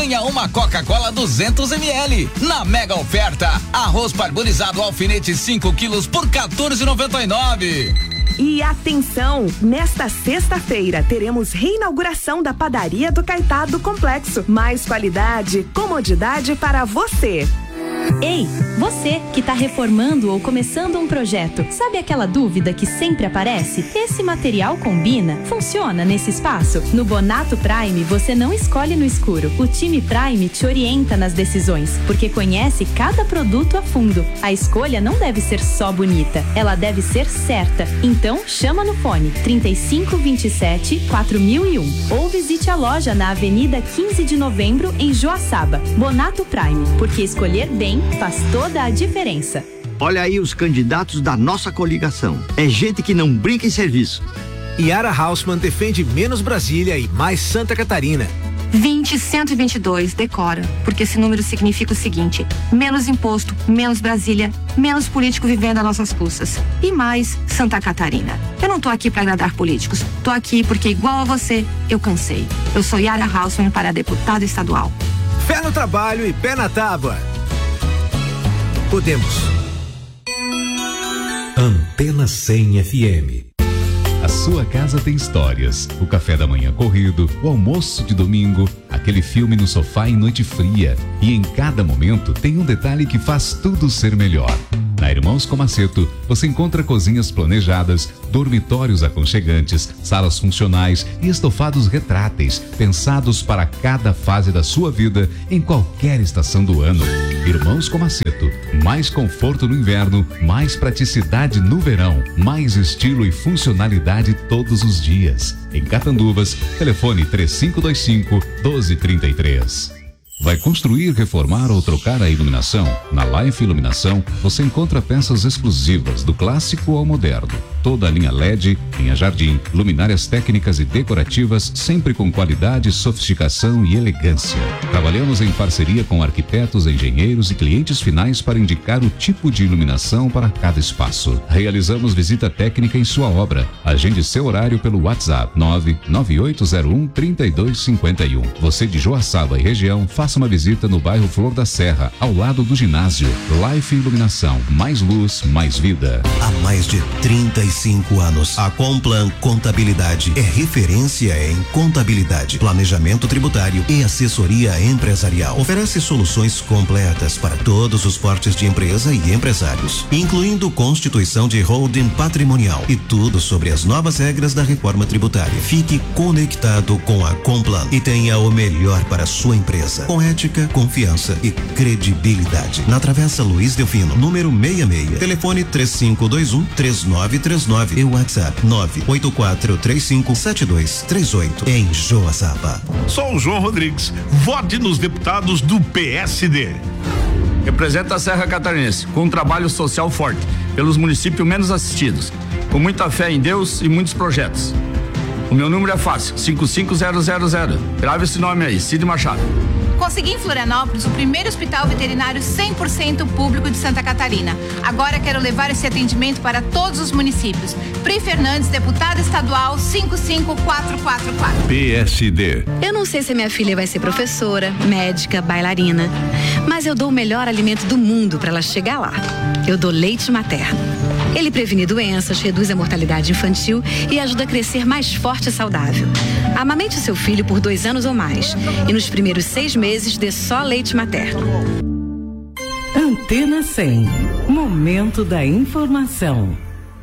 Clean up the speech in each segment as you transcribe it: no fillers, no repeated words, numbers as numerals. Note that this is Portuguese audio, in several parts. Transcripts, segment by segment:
Ganha uma Coca-Cola 200 ml. Na mega oferta, arroz parbolizado alfinete 5 quilos por R$14,99. E atenção, nesta sexta-feira teremos reinauguração da padaria do Caetá do Complexo. Mais qualidade, comodidade para você. Ei, você que está reformando ou começando um projeto, sabe aquela dúvida que sempre aparece? Esse material combina? Funciona nesse espaço? No Bonato Prime, você não escolhe no escuro. O time Prime te orienta nas decisões, porque conhece cada produto a fundo. A escolha não deve ser só bonita, ela deve ser certa. Então, chama no fone 3527 4001 ou visite a loja na Avenida 15 de Novembro, em Joaçaba. Bonato Prime, porque escolher bem faz toda a diferença. Olha aí os candidatos da nossa coligação. É gente que não brinca em serviço. Yara Hausmann defende menos Brasília e mais Santa Catarina. 20122, decora, porque esse número significa o seguinte: menos imposto, menos Brasília, menos político vivendo a nossas custas e mais Santa Catarina. Eu não tô aqui para agradar políticos, tô aqui porque, igual a você, eu cansei. Eu sou Yara Hausmann para deputada estadual. Pé no trabalho e pé na tábua. Podemos. Antena 100 FM. A sua casa tem histórias. O café da manhã corrido, o almoço de domingo, aquele filme no sofá em noite fria. E em cada momento tem um detalhe que faz tudo ser melhor. Na Irmãos Comaceto, você encontra cozinhas planejadas, dormitórios aconchegantes, salas funcionais e estofados retráteis, pensados para cada fase da sua vida, em qualquer estação do ano. Irmãos Comaceto, mais conforto no inverno, mais praticidade no verão, mais estilo e funcionalidade todos os dias. Em Catanduvas, telefone 3525-1233. Vai construir, reformar ou trocar a iluminação? Na Life Iluminação, você encontra peças exclusivas do clássico ao moderno. Toda a linha LED, linha Jardim, luminárias técnicas e decorativas, sempre com qualidade, sofisticação e elegância. Trabalhamos em parceria com arquitetos, engenheiros e clientes finais para indicar o tipo de iluminação para cada espaço. Realizamos visita técnica em sua obra. Agende seu horário pelo WhatsApp 99801-3251. Você de Joaçaba e região, faça uma visita no bairro Flor da Serra, ao lado do ginásio. Life Iluminação, mais luz, mais vida. Há mais de 35 anos, a Complan Contabilidade é referência em contabilidade, planejamento tributário e assessoria empresarial. Oferece soluções completas para todos os portes de empresa e empresários, incluindo constituição de holding patrimonial e tudo sobre as novas regras da reforma tributária. Fique conectado com a Complan e tenha o melhor para a sua empresa, com ética, confiança e credibilidade. Na Travessa Luiz Delfino, número 66, telefone 3521-3939 e WhatsApp 984357238 em Joaçaba. Sou o João Rodrigues. Vote nos deputados do PSD. Representa a Serra Catarinense com um trabalho social forte pelos municípios menos assistidos, com muita fé em Deus e muitos projetos. O meu número é fácil, 55000. Grave esse nome aí, Cid Machado. Consegui em Florianópolis o primeiro hospital veterinário 100% público de Santa Catarina. Agora quero levar esse atendimento para todos os municípios. Pri Fernandes, deputada estadual 55444. PSD. Eu não sei se a minha filha vai ser professora, médica, bailarina, mas eu dou o melhor alimento do mundo para ela chegar lá. Eu dou leite materno. Ele previne doenças, reduz a mortalidade infantil e ajuda a crescer mais forte e saudável. Amamente seu filho por 2 anos ou mais e nos primeiros 6 meses dê só leite materno. Antena 100. Momento da informação.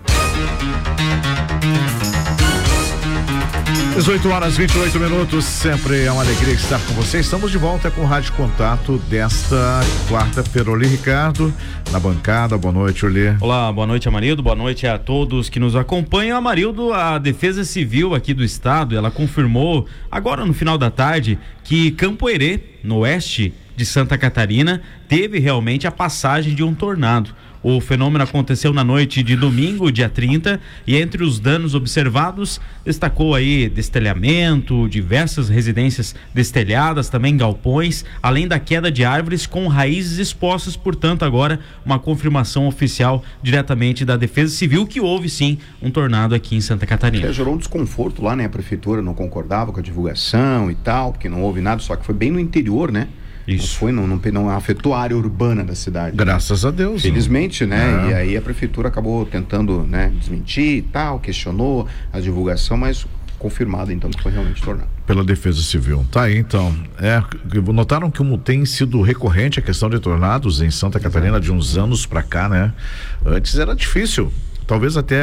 18h28, sempre é uma alegria estar com você. Estamos de volta com o Rádio Contato desta quarta-feira. Oli Ricardo, na bancada. Boa noite, Oli. Olá, boa noite, Amarildo. Boa noite a todos que nos acompanham. Amarildo, a Defesa Civil aqui do estado, ela confirmou agora no final da tarde que Campo Herê, no oeste de Santa Catarina teve realmente a passagem de um tornado. O fenômeno aconteceu na noite de domingo, dia 30, e entre os danos observados, destacou aí destelhamento, diversas residências destelhadas, também galpões, além da queda de árvores com raízes expostas. Portanto, agora uma confirmação oficial diretamente da Defesa Civil que houve sim um tornado aqui em Santa Catarina. Gerou um desconforto lá, né? A prefeitura não concordava com a divulgação e tal, porque não houve nada, só que foi bem no interior, né? Isso. Não afetou a área urbana da cidade. Graças a Deus. Felizmente, né? E aí a prefeitura acabou tentando, né, desmentir e tal, questionou a divulgação, mas confirmado então que foi realmente tornado. Pela Defesa Civil. Tá aí então. Notaram que tem sido recorrente a questão de tornados em Santa Catarina de uns anos pra cá, né? Antes era difícil, talvez até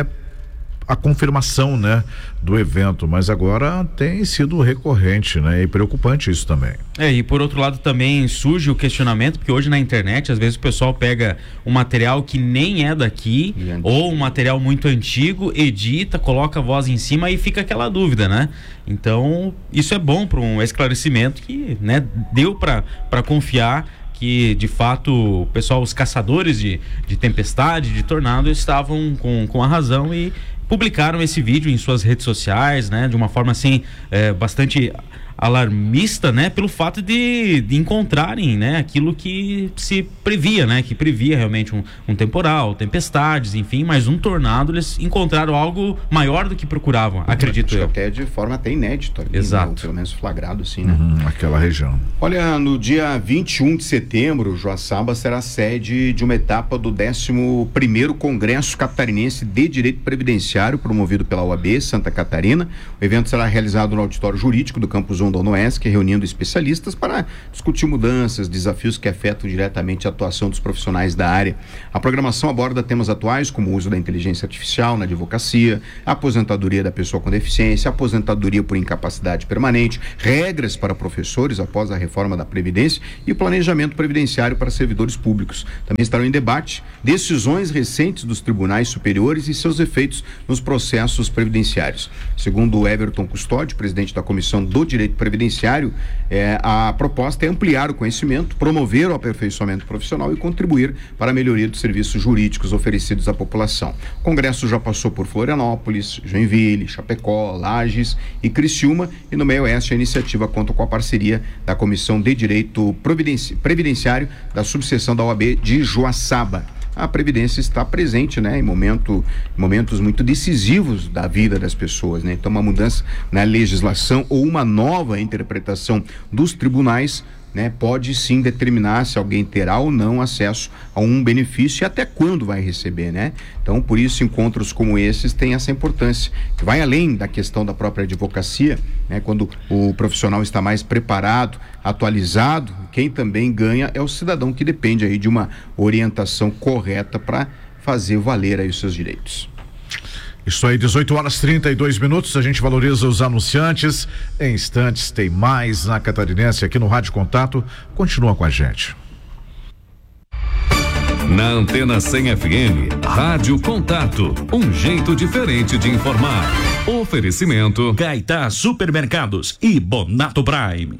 a confirmação, né, do evento, mas agora tem sido recorrente, né, e preocupante isso também. E por outro lado também surge o questionamento, porque hoje na internet às vezes o pessoal pega um material que nem é daqui, ou um material muito antigo, edita, coloca a voz em cima e fica aquela dúvida, né? Então isso é bom para um esclarecimento que, né, deu para confiar que de fato o pessoal, os caçadores de tempestade, de tornado, estavam com a razão e publicaram esse vídeo em suas redes sociais, né, de uma forma assim bastante alarmista, né, pelo fato de encontrarem, né, aquilo que se previa, né, que previa realmente um temporal, tempestades, enfim, mas um tornado. Eles encontraram algo maior do que procuravam, acredito eu. Até de forma até inédita. Ali, exato. Né, pelo menos flagrado, assim, né? Aquela região. Olha, no dia 21 de setembro, Joaçaba será sede de uma etapa do 11º Congresso Catarinense de Direito Previdenciário, promovido pela OAB Santa Catarina. O evento será realizado no auditório jurídico do campus da UNOESC, reunindo especialistas para discutir mudanças, desafios que afetam diretamente a atuação dos profissionais da área. A programação aborda temas atuais como o uso da inteligência artificial na advocacia, a aposentadoria da pessoa com deficiência, a aposentadoria por incapacidade permanente, regras para professores após a reforma da Previdência e o planejamento previdenciário para servidores públicos. Também estarão em debate decisões recentes dos tribunais superiores e seus efeitos nos processos previdenciários. Segundo o Everton Custódio, presidente da Comissão do Direito Previdenciário, a proposta é ampliar o conhecimento, promover o aperfeiçoamento profissional e contribuir para a melhoria dos serviços jurídicos oferecidos à população. O Congresso já passou por Florianópolis, Joinville, Chapecó, Lages e Criciúma, e no Meio Oeste a iniciativa conta com a parceria da Comissão de Direito Previdenciário da subseção da OAB de Joaçaba. A Previdência está presente, né, em momentos muito decisivos da vida das pessoas, né? Então, uma mudança na legislação ou uma nova interpretação dos tribunais, né, pode sim determinar se alguém terá ou não acesso a um benefício e até quando vai receber, né? Então, por isso, encontros como esses têm essa importância, que vai além da questão da própria advocacia, né? Quando o profissional está mais preparado, atualizado, quem também ganha é o cidadão que depende aí de uma orientação correta para fazer valer aí os seus direitos. Isso aí, 18h32, a gente valoriza os anunciantes. Em instantes tem mais na Catarinense aqui no Rádio Contato. Continua com a gente. Na Antena 100 FM, Rádio Contato, um jeito diferente de informar. Oferecimento Caetá Supermercados e Bonato Prime.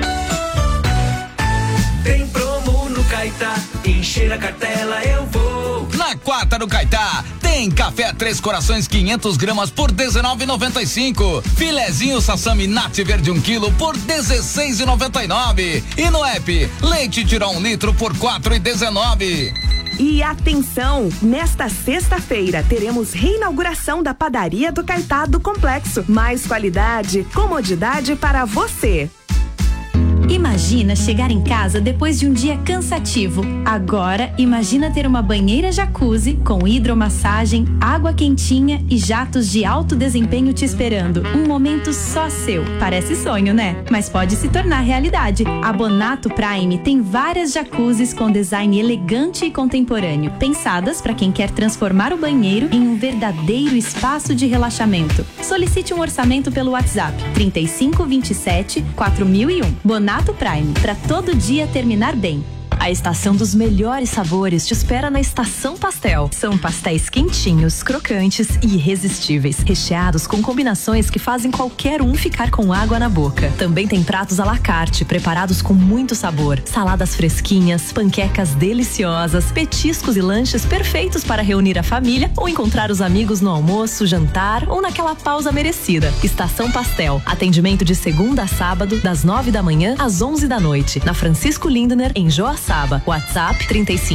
Tem promo no Caetá, encher a cartela eu vou. Na quarta do Caetá, tem café Três Corações 500 gramas por R$19,95. Filezinho Sassami Nat Verde 1 quilo por R$16,99. E no app, leite Tirol 1 litro por R$4,19. E atenção, nesta sexta-feira teremos reinauguração da padaria do Caetá do Complexo. Mais qualidade, comodidade para você. Imagina chegar em casa depois de um dia cansativo. Agora, imagina ter uma banheira jacuzzi com hidromassagem, água quentinha e jatos de alto desempenho te esperando. Um momento só seu. Parece sonho, né? Mas pode se tornar realidade. A Bonato Prime tem várias jacuzzis com design elegante e contemporâneo, pensadas para quem quer transformar o banheiro em um verdadeiro espaço de relaxamento. Solicite um orçamento pelo WhatsApp 3527 4001. Bonato Prime, para todo dia terminar bem. A estação dos melhores sabores te espera na Estação Pastel. São pastéis quentinhos, crocantes e irresistíveis, recheados com combinações que fazem qualquer um ficar com água na boca. Também tem pratos à la carte, preparados com muito sabor, saladas fresquinhas, panquecas deliciosas, petiscos e lanches perfeitos para reunir a família ou encontrar os amigos no almoço, jantar ou naquela pausa merecida. Estação Pastel, atendimento de segunda a sábado, das 9 da manhã às 11 da noite, na Francisco Lindner, em Joaçaba. WhatsApp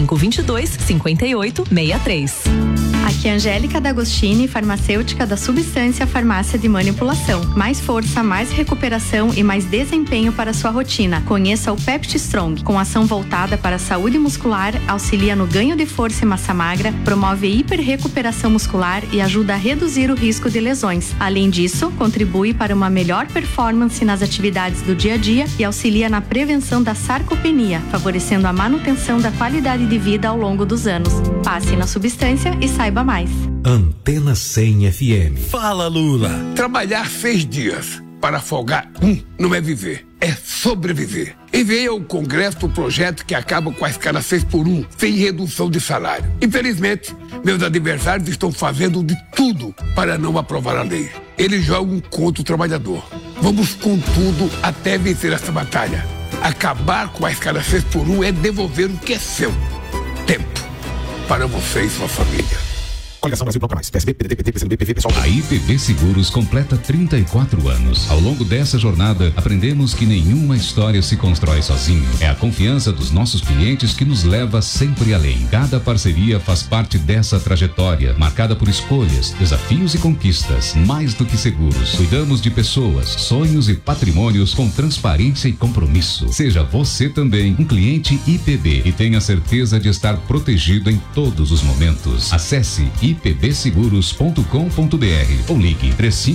3522-5863. Aqui é Angélica D'Agostini, farmacêutica da Substância Farmácia de Manipulação. Mais força, mais recuperação e mais desempenho para sua rotina. Conheça o Pepti Strong, com ação voltada para a saúde muscular, auxilia no ganho de força e massa magra, promove hiperrecuperação muscular e ajuda a reduzir o risco de lesões. Além disso, contribui para uma melhor performance nas atividades do dia a dia e auxilia na prevenção da sarcopenia, favorecendo a manutenção da qualidade de vida ao longo dos anos. Passe na Substância e saiba mais. Antena 100 FM. Fala, Lula. Trabalhar 6 dias para folgar não é viver, é sobreviver. Enviei ao Congresso o projeto que acaba com a escala 6x1, sem redução de salário. Infelizmente, meus adversários estão fazendo de tudo para não aprovar a lei. Eles jogam contra o trabalhador. Vamos com tudo até vencer essa batalha. Acabar com a escala 6x1 é devolver o que é seu. Tempo para você e sua família. Coligação Brasil Bloco Mais, PSB, PDT, PT, PCdoB, PV, PSOL. A IPB Seguros completa 34 anos. Ao longo dessa jornada, aprendemos que nenhuma história se constrói sozinho. É a confiança dos nossos clientes que nos leva sempre além. Cada parceria faz parte dessa trajetória, marcada por escolhas, desafios e conquistas. Mais do que seguros, cuidamos de pessoas, sonhos e patrimônios com transparência e compromisso. Seja você também um cliente IPB e tenha certeza de estar protegido em todos os momentos. Acesse ipbseguros.com.br ou ligue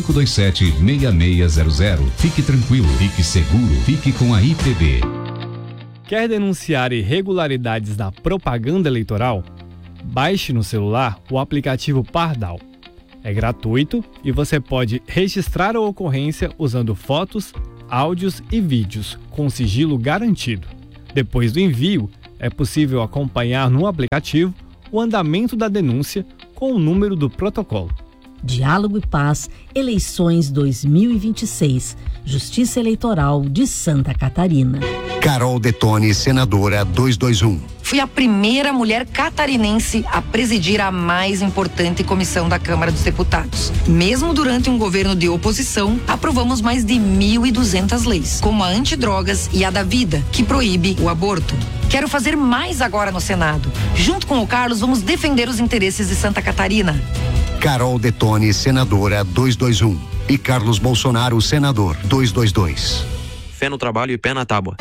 3527-6600. Fique tranquilo, fique seguro, fique com a IPB. Quer denunciar irregularidades na propaganda eleitoral? Baixe no celular o aplicativo Pardal. É gratuito e você pode registrar a ocorrência usando fotos, áudios e vídeos com sigilo garantido. Depois do envio, é possível acompanhar no aplicativo o andamento da denúncia com o número do protocolo. Diálogo e Paz, eleições 2026, Justiça Eleitoral de Santa Catarina. Carol Detone, senadora 221. Fui a primeira mulher catarinense a presidir a mais importante comissão da Câmara dos Deputados. Mesmo durante um governo de oposição, aprovamos mais de 1.200 leis, como a antidrogas e a da vida, que proíbe o aborto. Quero fazer mais agora no Senado. Junto com o Carlos, vamos defender os interesses de Santa Catarina. Carol Detone, senadora 221. E Carlos Bolsonaro, senador 222. Fé no trabalho e pé na tábua.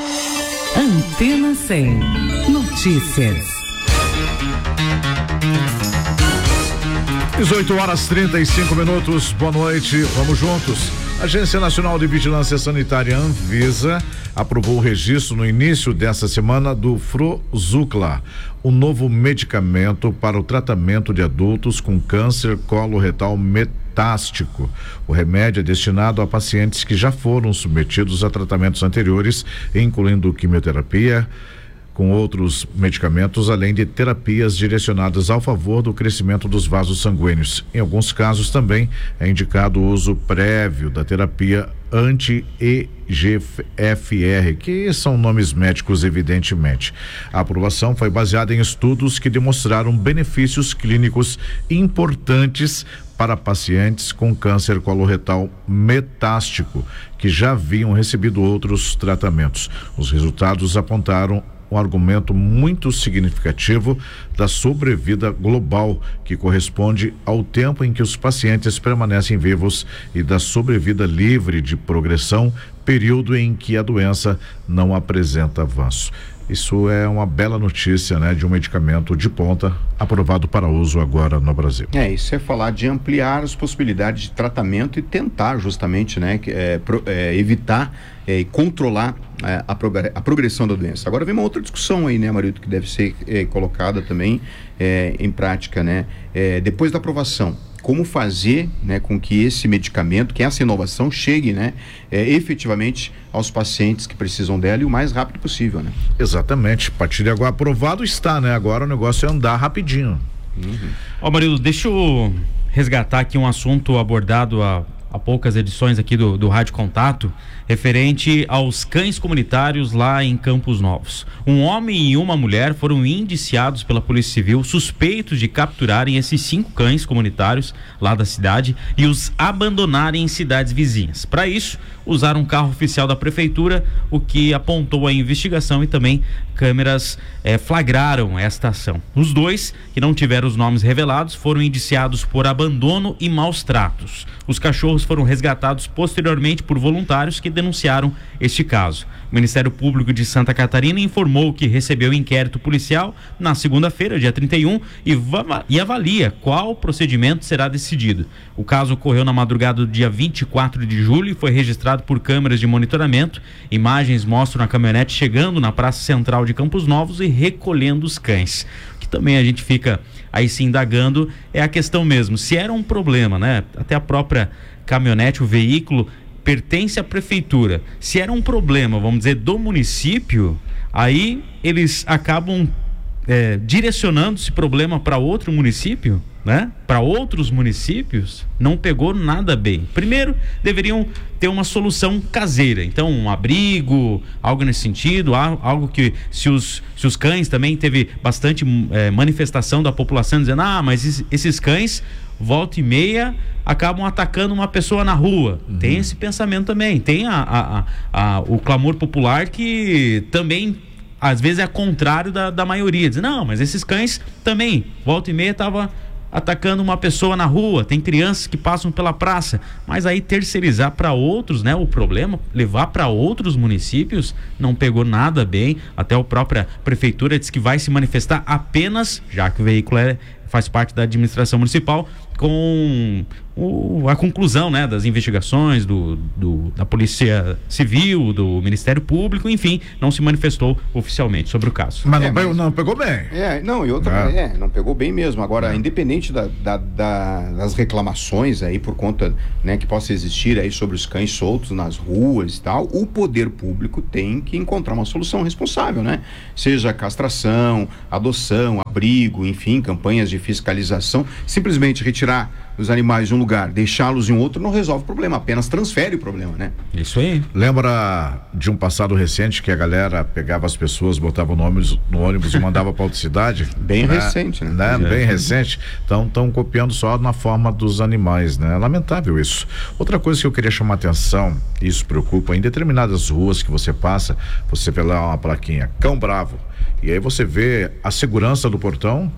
Antena 100. Notícias. 18h35. Boa noite. Vamos juntos. A Agência Nacional de Vigilância Sanitária, Anvisa, aprovou o registro no início dessa semana do Frozucla, um novo medicamento para o tratamento de adultos com câncer coloretal metástico. O remédio é destinado a pacientes que já foram submetidos a tratamentos anteriores, incluindo quimioterapia, com outros medicamentos, além de terapias direcionadas ao favor do crescimento dos vasos sanguíneos. Em alguns casos também é indicado o uso prévio da terapia anti-EGFR, que são nomes médicos evidentemente. A aprovação foi baseada em estudos que demonstraram benefícios clínicos importantes para pacientes com câncer coloretal metástico, que já haviam recebido outros tratamentos. Os resultados apontaram um argumento muito significativo da sobrevida global, que corresponde ao tempo em que os pacientes permanecem vivos, e da sobrevida livre de progressão, período em que a doença não apresenta avanço. Isso é uma bela notícia, né, de um medicamento de ponta aprovado para uso agora no Brasil. Isso é falar de ampliar as possibilidades de tratamento e tentar justamente, né, evitar e controlar a progressão da doença. Agora vem uma outra discussão aí, né, Marito, que deve ser colocada também em prática, né? Depois da aprovação, como fazer, né, com que esse medicamento, que essa inovação chegue, né, efetivamente aos pacientes que precisam dela e o mais rápido possível, né? Exatamente. A partir de agora aprovado está, né? Agora o negócio é andar rapidinho. Ó, Marido, deixa eu resgatar aqui um assunto abordado há poucas edições aqui do Rádio Contato, referente aos cães comunitários lá em Campos Novos. Um homem e uma mulher foram indiciados pela Polícia Civil, suspeitos de capturarem esses 5 cães comunitários lá da cidade e os abandonarem em cidades vizinhas. Para isso, usaram um carro oficial da prefeitura, o que apontou a investigação, e também câmeras flagraram esta ação. Os 2, que não tiveram os nomes revelados, foram indiciados por abandono e maus tratos. Os cachorros foram resgatados posteriormente por voluntários que denunciaram este caso. O Ministério Público de Santa Catarina informou que recebeu inquérito policial na segunda-feira, dia 31, e avalia qual procedimento será decidido. O caso ocorreu na madrugada do dia 24 de julho e foi registrado por câmeras de monitoramento. Imagens mostram a caminhonete chegando na Praça Central de Campos Novos e recolhendo os cães. O que também a gente fica aí se indagando é a questão mesmo, se era um problema, né? Até a própria caminhonete, o veículo, pertence à prefeitura. Se era um problema, vamos dizer, do município, aí eles acabam direcionando esse problema para outro município, né? Para outros municípios, não pegou nada bem. Primeiro, deveriam ter uma solução caseira, então um abrigo, algo nesse sentido, algo que se os cães também teve bastante manifestação da população dizendo, mas esses cães volta e meia acabam atacando uma pessoa na rua. Tem esse pensamento também, tem o clamor popular que também às vezes é contrário da maioria, diz, não, mas esses cães também volta e meia tava atacando uma pessoa na rua, tem crianças que passam pela praça, mas aí terceirizar para outros, né, o problema, levar para outros municípios, não pegou nada bem. Até a própria prefeitura diz que vai se manifestar apenas, já que o veículo faz parte da administração municipal, com a conclusão, né, das investigações da Polícia Civil, do Ministério Público, enfim, não se manifestou oficialmente sobre o caso. Mas não pegou bem. Não pegou bem mesmo. Agora, independente das reclamações aí por conta, né, que possa existir aí sobre os cães soltos nas ruas e tal, o poder público tem que encontrar uma solução responsável, né? Seja castração, adoção, abrigo, enfim, campanhas de fiscalização. Simplesmente retirar os animais de um lugar, deixá-los em outro, não resolve o problema, apenas transfere o problema, né? Isso aí. Lembra de um passado recente que a galera pegava as pessoas, botava nomes no ônibus e mandava para outra cidade? Bem recente, né? Bem recente. Então estão copiando só na forma dos animais, né? Lamentável isso. Outra coisa que eu queria chamar a atenção, isso preocupa, em determinadas ruas que você passa, você vê lá uma plaquinha, cão bravo, e aí você vê a segurança do portão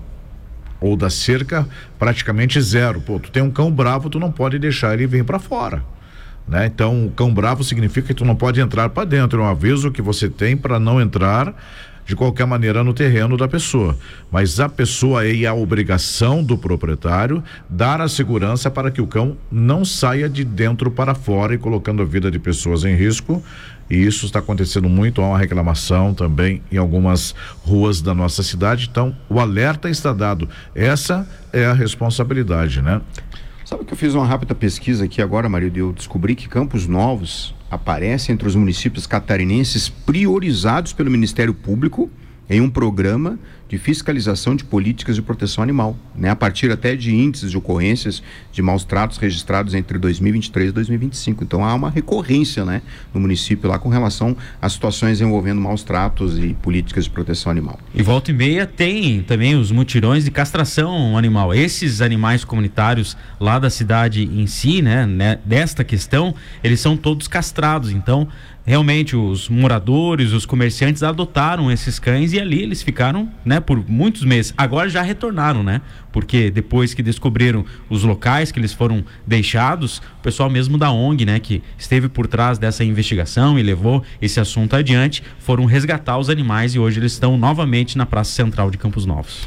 ou da cerca praticamente zero. Pô, tu tem um cão bravo, tu não pode deixar ele vir para fora, né? Então, o cão bravo significa que tu não pode entrar para dentro, é um aviso que você tem para não entrar de qualquer maneira no terreno da pessoa, mas a pessoa aí, a obrigação do proprietário dar a segurança para que o cão não saia de dentro para fora e colocando a vida de pessoas em risco. E isso está acontecendo muito, há uma reclamação também em algumas ruas da nossa cidade. Então, o alerta está dado. Essa é a responsabilidade, né? Sabe que eu fiz uma rápida pesquisa aqui agora, marido, e eu descobri que Campos Novos aparece entre os municípios catarinenses priorizados pelo Ministério Público em um programa de fiscalização de políticas de proteção animal, né? A partir até de índices de ocorrências de maus tratos registrados entre 2023 e 2025. Então há uma recorrência, né, no município lá com relação a situações envolvendo maus tratos e políticas de proteção animal. E volta e meia tem também os mutirões de castração animal. Esses animais comunitários lá da cidade em si, né, desta questão, eles são todos castrados. Então realmente os moradores, os comerciantes adotaram esses cães e ali eles ficaram, né, por muitos meses. Agora já retornaram, né? Porque depois que descobriram os locais que eles foram deixados, o pessoal mesmo da ONG, né, que esteve por trás dessa investigação e levou esse assunto adiante, foram resgatar os animais e hoje eles estão novamente na Praça Central de Campos Novos.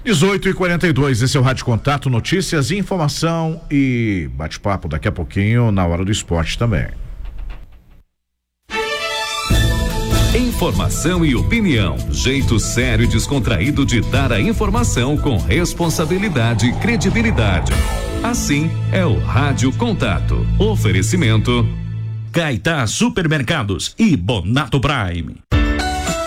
18h42, esse é o Rádio Contato, notícias, informação e bate-papo daqui a pouquinho na hora do esporte também. Informação e opinião. Jeito sério e descontraído de dar a informação com responsabilidade e credibilidade. Assim é o Rádio Contato. Oferecimento Caetá Supermercados e Bonato Prime.